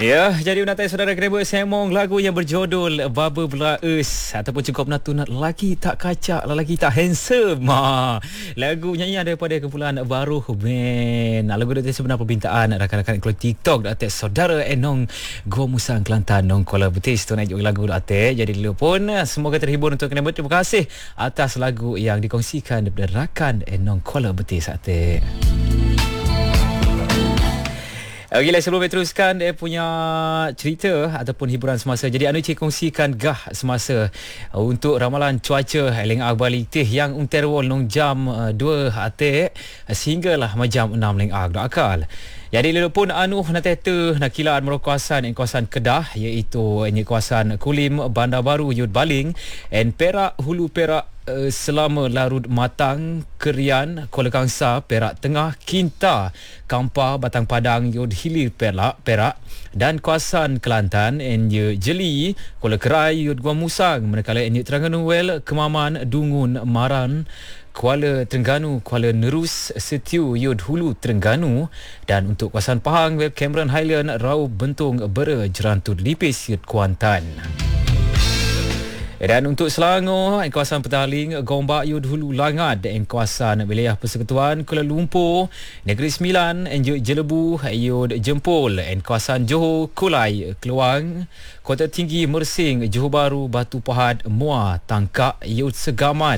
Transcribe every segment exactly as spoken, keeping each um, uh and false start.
Ya, jadi unatai saudara kena semong lagu yang berjudul Baba Belaes ataupun cukup natun lelaki tak kacak, lelaki tak handsome. Ha, lagu nyanyian daripada kumpulan Baru Band. Lagu itu sebenar permintaan rakan-rakan keluar TikTok dapat saudara Enong Gua Musang Kelantan Nong Kuala Betis tu naik lagu dapat. Jadi dulu pun semoga terhibur untuk kena terima kasih atas lagu yang dikongsikan daripada rakan Enong Kuala Betis dapat. Okeylah, sebelum saya teruskan dia punya cerita ataupun hiburan semasa. Jadi anu cik kongsikan gah semasa uh, untuk ramalan cuaca Leng Ag balik teh yang unterwol nong jam uh, dua atik uh, sehinggalah jam enam Leng Ag akal. Jadi lalu pun anu nak teta nak kilaan merokawasan en kawasan Kedah iaitu en kawasan Kulim Bandar Baru Yud Baling en Perak Hulu Perak uh, selama larut matang Kerian Kuala Kangsar Perak Tengah Kinta Kampar Batang Padang Yud Hilir Perak Perak dan kawasan Kelantan en Jeli Kuala Kerai Yud Gua Musang manakala en Terengganu Well Kemaman Dungun Maran Kuala Terengganu, Kuala Nerus, Setiu, Yud Hulu Terengganu dan untuk kawasan Pahang, Cameron Highland, Rau Bentung, Bera, Jerantud, Lipis, Yud Kuantan. Dan untuk Selangor, kawasan Petaling, Gombak, Yud Hulu Langad dan kawasan wilayah Persekutuan Kuala Lumpur, Negeri Sembilan, Yud Jelebu, Yud Jempol, dan kawasan Johor, Kulai, Keluang, Kota Tinggi, Mersing, Johor Bahru, Batu Pahat, Muar, Tangkak, Yud Segamad.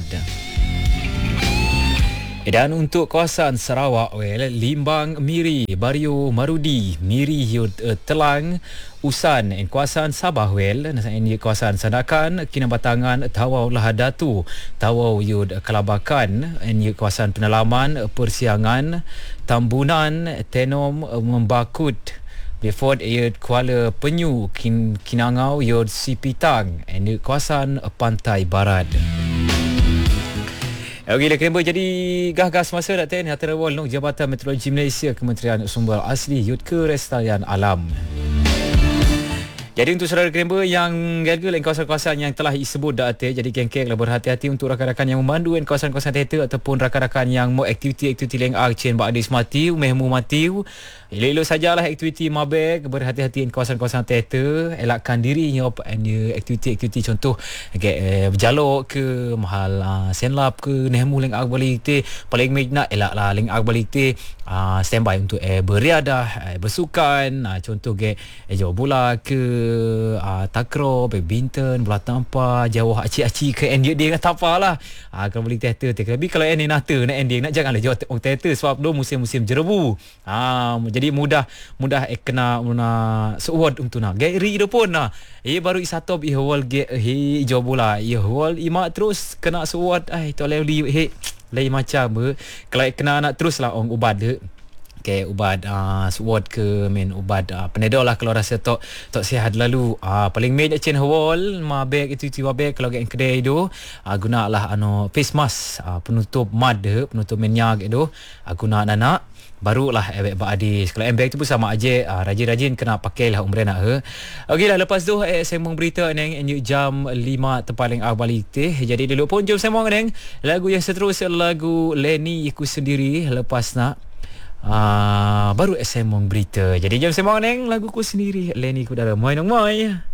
Dan untuk kawasan Sarawak, well, Limbang, Miri, Bario, Marudi, Miri, Yud uh, Telang, Usan, dan kawasan Sabah, well, ini kawasan Sandakan, Kinabatangan, Tawau Lahadatu, Tawau Yud Kelabakan, ini kawasan Penalaman, Persiangan, Tambunan, Tenom, Membakut, Beaufort, Yud Kuala Penyu, Kin, Kinangau, Yud Sipitang, ini kawasan Pantai Barat. Okey, dah kena jadi gah-gah semasa dah ten Hatta Rawal Nok Jabatan Meteorologi Malaysia Kementerian Sumber Asli Yud Kelestarian Alam. Jadi untuk saudara kena yang gagal di kawasan-kawasan yang telah disebut dah ada, jadi kengkenglah berhati-hati untuk rakan-rakan yang memandu di kawasan-kawasan teater ataupun rakan-rakan yang mau aktiviti-aktiviti Leng Ag cien bak adis mati, umehmu mati. Elok-elok sajalah aktiviti mabek, berhati-hati di kawasan-kawasan teater, elakkan diri nyop aktiviti-aktiviti contoh okay, eh, berjalok ke mahal uh, senlap ke nehmu Leng Ag balik te paling midnight elaklah Leng Ag balik te uh, standby untuk eh, beriadah, eh, bersukan, uh, contoh ke eh, jauh bola ke Uh, takraw, badminton, bola tampar, jauh acik-acik ke ending dia kata apalah. Ah uh, kalau beli teater te. Tapi kalau ending nata nak ending nak janganlah jauh orang teater sebab dulu musim-musim jerebu. Ah uh, jadi mudah mudah eh, kena muna sewot untuk nak. Gary tu pun nah. Eh baru isatop i hawal ge he jauh bola. I hawal imak terus kena sewot ai tu leli he lain macam ber. Kalau kena nak teruslah orang ubat de. Okay, ubat uh, sword ke main ubat uh, penedol lah kalau rasa tok tok sihat lalu uh, paling main cen hawal ma bag itu tiwa bag kalau gen kedai tu uh, gunalah anu face mask uh, penutup mad penutup minyak itu uh, guna anak barulah ebek bak adis. Kalau embek tu pun sama aja uh, rajin-rajin kena pakailah umrah nak he. Okeylah lepas tu eh, sembang berita neng jam lima tepaling awal teh. Jadi dulu pun jom sembang neng lagu yang seterusnya lagu Lenny Iku Sendiri lepas nak Uh, baru sembang berita. Jadi jam sembang neng lagu ku sendiri Lenny ku dalam moi nong moi.